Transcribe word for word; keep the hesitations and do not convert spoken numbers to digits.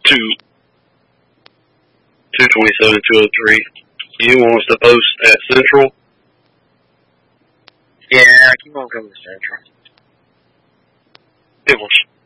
two two twenty seven two oh three. You want us to post at Central? Yeah, keep on coming to Central. It was.